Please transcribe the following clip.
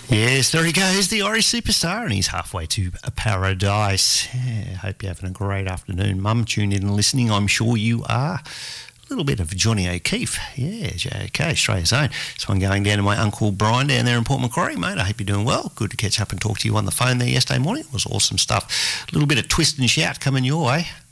Yes, there he goes, the Irish superstar, and he's halfway to paradise. Yeah, hope you're having a great afternoon. Mum, tune in and listening, I'm sure you are. A little bit of Johnny O'Keefe. Yeah, JOK, Australia's own. This one going down to my Uncle Brian down there in Port Macquarie, mate. I hope you're doing well. Good to catch up and talk to you on the phone there yesterday morning. It was awesome stuff. A little bit of twist and shout coming your way.